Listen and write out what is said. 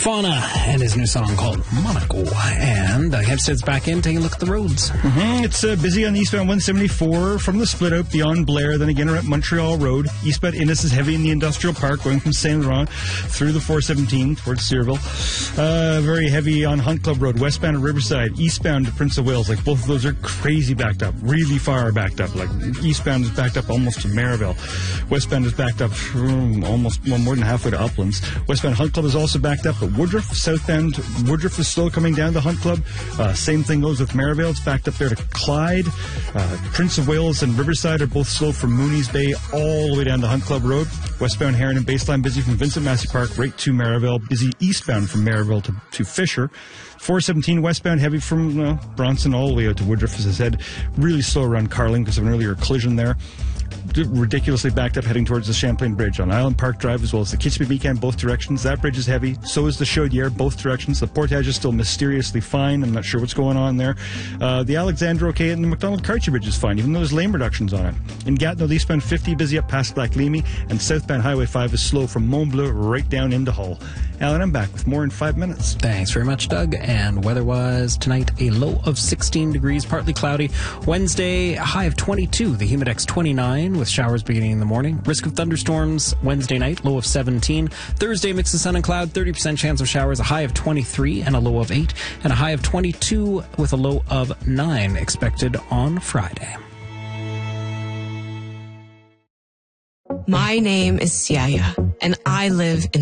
Fauna and his new song called Monaco. And Hempstead's back in, taking a look at the roads. It's busy on eastbound 174 from the split out beyond Blair, then again around Montreal Road. Eastbound Innis is heavy in the Industrial Park, going from Saint Laurent through the 417 towards Searville. Very heavy on Hunt Club Road, westbound at Riverside, eastbound to Prince of Wales. Like, both of those are crazy backed up, really far backed up. Like, eastbound is backed up almost to Maryville. Westbound is backed up more than halfway to Uplands. Westbound Hunt Club is also backed up, but Woodruff, southbound Woodruff is still coming down to Hunt Club. Same thing goes with Maryville. It's backed up there to Clyde. Prince of Wales and Riverside are both slow from Mooney's Bay all the way down to Hunt Club Road. Westbound Heron and Baseline busy from Vincent Massey Park right to Maryville. Busy eastbound from Maryville to Fisher. 417 westbound heavy from Bronson all the way out to Woodruff, as I said. Really slow around Carling because of an earlier collision there. Ridiculously backed up heading towards the Champlain Bridge on Island Park Drive, as well as the Kitchener Beacon, both directions. That bridge is heavy. So is the Chaudière, both directions. The Portage is still mysteriously fine. I'm not sure what's going on there. The Alexandra okay, and the McDonald-Cartier Bridge is fine, even though there's lane reductions on it. In Gatineau, the eastbound 50 busy up past Blackleamy, and southbound Highway 5 is slow from Mont-Bleu right down into Hull. Alan, I'm back with more in 5 minutes. Thanks very much, Doug. And weather-wise, tonight a low of 16 degrees, partly cloudy. Wednesday, a high of 22. The Humidex 29, with showers beginning in the morning. Risk of thunderstorms Wednesday night, low of 17. Thursday, mix of sun and cloud, 30% chance of showers, a high of 23 and a low of 8. And a high of 22 with a low of 9 expected on Friday. My name is Siaya, and I live in